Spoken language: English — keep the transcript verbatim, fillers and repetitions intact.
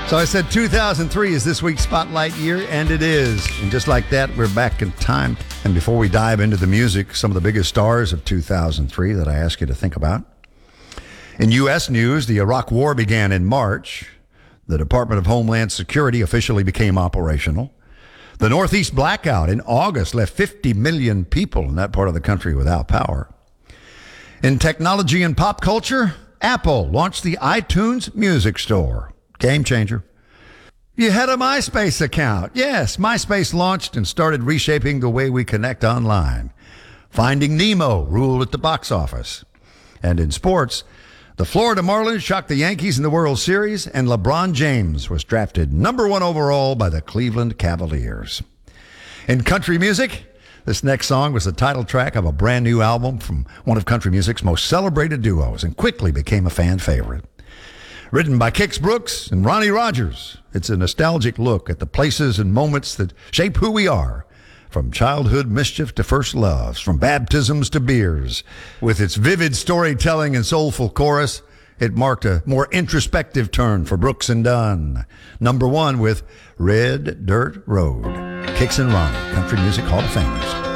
So I said two thousand three is this week's Spotlight year, and it is. And just like that, we're back in time. And before we dive into the music, some of the biggest stars of two thousand three that I ask you to think about. In U S news, the Iraq War began in March. The Department of Homeland Security officially became operational. The Northeast blackout in August left fifty million people in that part of the country without power. In technology and pop culture, Apple launched the iTunes Music Store. Game changer. You had a MySpace account. Yes, MySpace launched and started reshaping the way we connect online. Finding Nemo ruled at the box office. And in sports, the Florida Marlins shocked the Yankees in the World Series, and LeBron James was drafted number one overall by the Cleveland Cavaliers. In country music, this next song was the title track of a brand new album from one of country music's most celebrated duos and quickly became a fan favorite. Written by Kix Brooks and Ronnie Rogers, it's a nostalgic look at the places and moments that shape who we are, from childhood mischief to first loves, from baptisms to beers. With its vivid storytelling and soulful chorus, it marked a more introspective turn for Brooks and Dunn. Number one with Red Dirt Road. Kix and Ronnie, Country Music Hall of Famers.